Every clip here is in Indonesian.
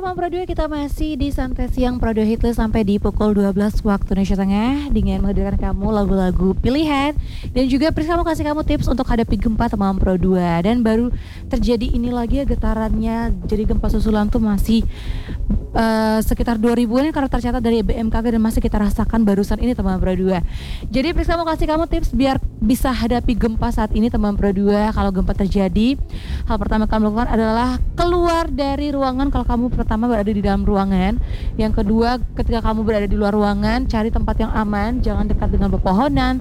teman Pro 2, kita masih di Santai Siang Pro 2 Hitlist sampai di pukul 12 waktu Indonesia Tengah dengan menghadirkan kamu lagu-lagu pilihan dan juga Priska mau kasih kamu tips untuk hadapi gempa teman Pro 2. Dan baru terjadi ini lagi ya getarannya, jadi gempa susulan tuh masih sekitar 2000-an karena tercatat dari BMKG dan masih kita rasakan barusan ini teman Pro 2. Jadi Priska mau kasih kamu tips biar bisa hadapi gempa saat ini teman Pro 2. Kalau gempa terjadi, hal pertama kamu lakukan adalah keluar dari ruangan kalau kamu pertama berada di dalam ruangan. Yang kedua, ketika kamu berada di luar ruangan, cari tempat yang aman, jangan dekat dengan pepohonan,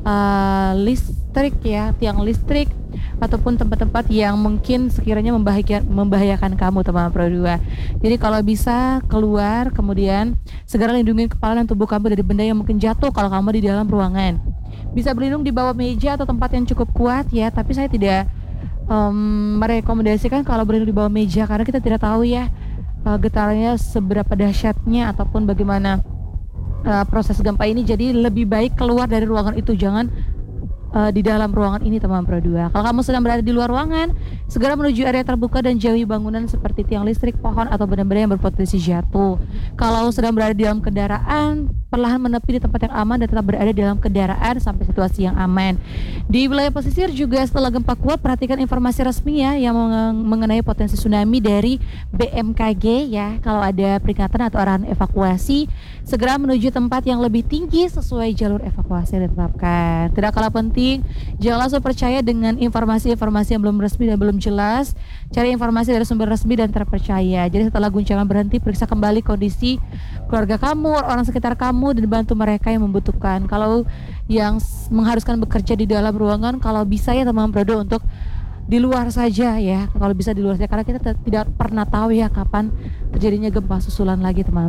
listrik ya, tiang listrik ataupun tempat-tempat yang mungkin sekiranya membahayakan kamu teman Pro 2. Jadi kalau bisa keluar, kemudian segera lindungi kepala dan tubuh kamu dari benda yang mungkin jatuh kalau kamu di dalam ruangan. Bisa berlindung di bawah meja atau tempat yang cukup kuat ya, tapi saya tidak merekomendasikan kalau berlindung di bawah meja karena kita tidak tahu ya getarannya seberapa dahsyatnya ataupun bagaimana proses gempa ini. Jadi lebih baik keluar dari ruangan itu, jangan di dalam ruangan ini teman Pro 2. Kalau kamu sedang berada di luar ruangan, segera menuju area terbuka dan jauhi bangunan seperti tiang listrik, pohon atau benda-benda yang berpotensi jatuh. Kalau sedang berada di dalam kendaraan, perlahan menepi di tempat yang aman dan tetap berada di dalam kendaraan sampai situasi yang aman. Di wilayah pesisir juga setelah gempa kuat, perhatikan informasi resmi ya yang mengenai potensi tsunami dari BMKG ya. Kalau ada peringatan atau arahan evakuasi, segera menuju tempat yang lebih tinggi sesuai jalur evakuasi yang ditetapkan. Tidak kalah penting, jangan langsung percaya dengan informasi-informasi yang belum resmi dan belum jelas. Cari informasi dari sumber resmi dan terpercaya. Jadi setelah guncangan berhenti, periksa kembali kondisi keluarga kamu, orang sekitar kamu, dan bantu mereka yang membutuhkan. Kalau yang mengharuskan bekerja di dalam ruangan, kalau bisa ya teman Pro 2 untuk di luar saja ya. Kalau bisa di luar saja karena kita tidak pernah tahu ya kapan terjadinya gempa susulan lagi teman.